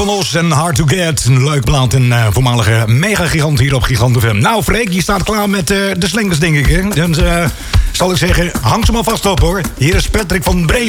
van Os en Hard to Get. Een leuk plaat, een voormalige mega-gigant hier op Gigant FM. Nou, Freek, je staat klaar met de slingers, denk ik, hè? Dan zal ik zeggen, hang ze maar vast op, hoor. Hier is Patrick van Bremen.